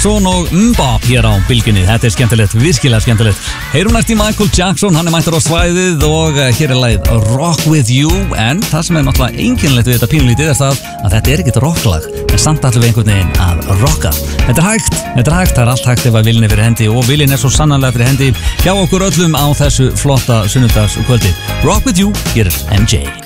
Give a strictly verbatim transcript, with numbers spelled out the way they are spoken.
Jackson og Mbop hér á bylgjunni. Þetta er skemmtilegt, virkilega skemmtilegt. Heyrum næst í Michael Jackson, hann er mættur á svæðið og hér er lagið Rock With You. En það sem er náttúrulega einkennilegt við þetta pínulítið er það að þetta er ekkert rocklag, en samt ætlum við einhvern veginn að rocka. Þetta er hægt, þetta er hægt, það er allt hægt ef að viljinn er fyrir hendi og viljinn er svo sannarlega fyrir hendi hjá okkur öllum á þessu flotta sunnudagskvöldi. Rock With You, hér er M J.